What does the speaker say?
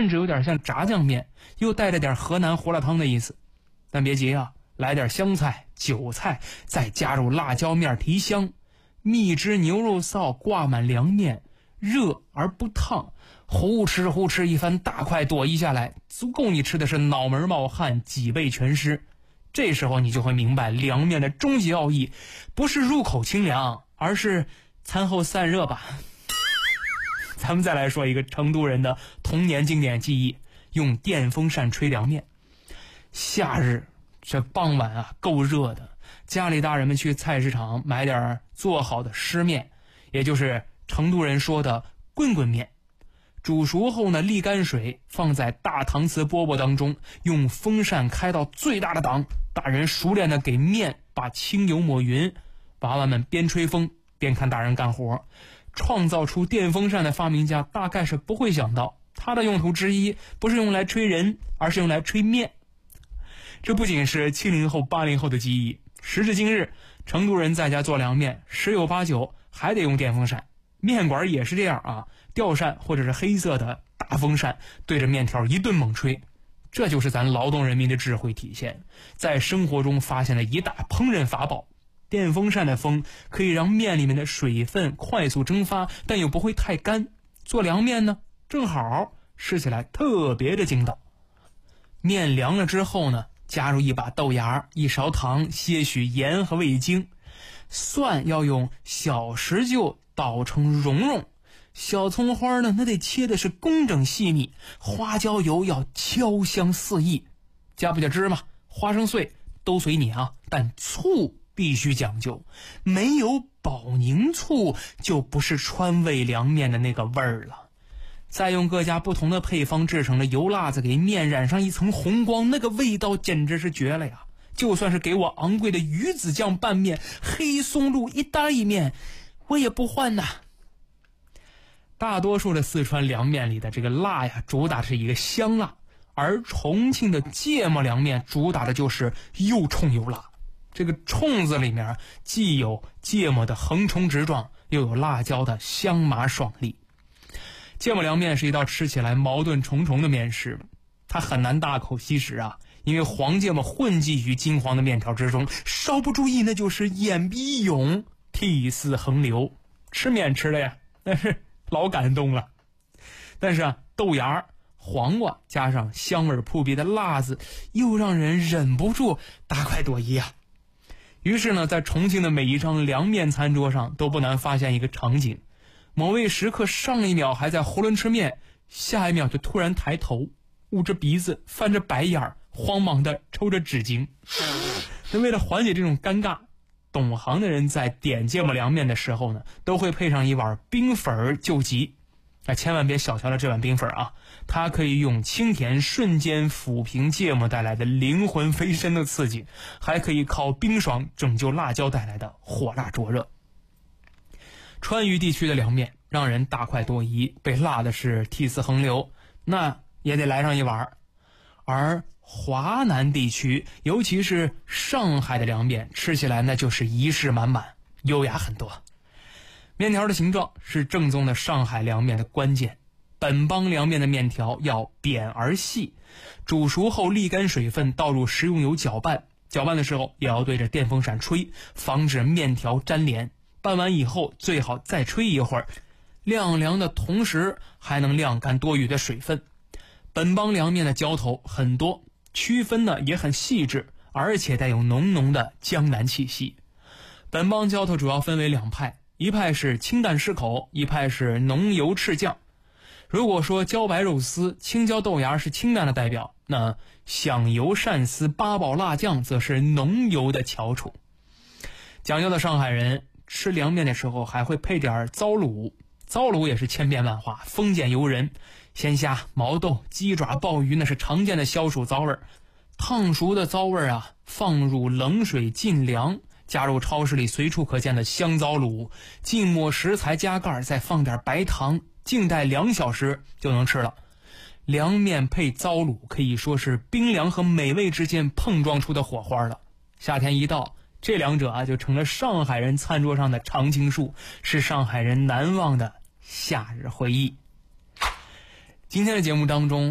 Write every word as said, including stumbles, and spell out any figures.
甚至有点像炸酱面，又带着点河南胡辣汤的意思。但别急啊，来点香菜、韭菜，再加入辣椒面提香，蜜汁牛肉臊挂满凉面，热而不烫，呼哧呼哧一番大块朵颐下来，足够你吃的是脑门冒汗，脊背全湿。这时候你就会明白凉面的终极奥义，不是入口清凉，而是餐后散热吧。咱们再来说一个成都人的童年经典记忆，用电风扇吹凉面。夏日这傍晚啊，够热的，家里大人们去菜市场买点做好的湿面，也就是成都人说的棍棍面。煮熟后呢，沥干水放在大搪瓷饽饽当中，用风扇开到最大的档，大人熟练的给面把清油抹匀，娃娃们边吹风边看大人干活。创造出电风扇的发明家大概是不会想到，它的用途之一不是用来吹人，而是用来吹面。这不仅是七零后八零后的记忆，时至今日，成都人在家做凉面十有八九还得用电风扇。面馆也是这样啊，吊扇或者是黑色的大风扇对着面条一顿猛吹。这就是咱劳动人民的智慧体现，在生活中发现了一大烹饪法宝。电风扇的风可以让面里面的水分快速蒸发，但又不会太干。做凉面呢，正好吃起来特别的筋道。面凉了之后呢，加入一把豆芽，一勺糖，些许盐和味精，蒜要用小石臼捣成蓉蓉，小葱花呢，那得切的是工整细密，花椒油要焦香四溢，加不加芝麻、花生碎都随你啊，但醋必须讲究，没有保宁醋就不是川味凉面的那个味儿了。再用各家不同的配方制成的油辣子给面染上一层红光，那个味道简直是绝了呀！就算是给我昂贵的鱼子酱拌面、黑松露一搭一面，我也不换呐。大多数的四川凉面里的这个辣呀，主打是一个香辣，而重庆的芥末凉面主打的就是又冲又辣。这个冲字里面既有芥末的横冲直撞，又有辣椒的香麻爽利。芥末凉面是一道吃起来矛盾重重的面食，它很难大口吸食啊，因为黄芥末混迹于金黄的面条之中，稍不注意那就是眼鼻一涌，涕泗横流。吃面吃的呀，但是老感动了。但是啊，豆芽、黄瓜加上香味扑鼻的辣子，又让人忍不住大快朵颐啊。于是呢，在重庆的每一张凉面餐桌上都不难发现一个场景，某位食客上一秒还在囫囵吃面，下一秒就突然抬头，捂着鼻子翻着白眼，慌忙地抽着纸巾。那为了缓解这种尴尬，懂行的人在点芥末凉面的时候呢，都会配上一碗冰粉救急。哎，千万别小瞧了这碗冰粉啊，它可以用清甜瞬间抚平芥末带来的灵魂飞升的刺激，还可以靠冰爽拯救辣椒带来的火辣灼热。川渝地区的凉面让人大快朵颐，被辣的是涕泗横流，那也得来上一碗。而华南地区，尤其是上海的凉面，吃起来那就是仪式满满，优雅很多。面条的形状是正宗的上海凉面的关键，本帮凉面的面条要扁而细，煮熟后沥干水分，倒入食用油搅拌，搅拌的时候也要对着电风扇吹，防止面条粘连。拌完以后最好再吹一会儿，晾凉的同时还能晾干多余的水分。本帮凉面的浇头很多，区分呢也很细致，而且带有浓浓的江南气息。本帮浇头主要分为两派，一派是清淡适口，一派是浓油赤酱。如果说茭白肉丝、青椒豆芽是清淡的代表，那响油鳝丝、八宝辣酱则是浓油的翘楚。讲究的上海人吃凉面的时候还会配点糟卤，糟卤也是千变万化，丰俭由人。鲜虾、毛豆、鸡爪、鲍鱼那是常见的消暑糟味儿。烫熟的糟味儿啊，放入冷水浸凉，加入超市里随处可见的香糟卤，浸没食材加盖，再放点白糖，静待两小时就能吃了。凉面配糟卤可以说是冰凉和美味之间碰撞出的火花了。夏天一到，这两者啊就成了上海人餐桌上的常青树，是上海人难忘的夏日回忆。今天的节目当中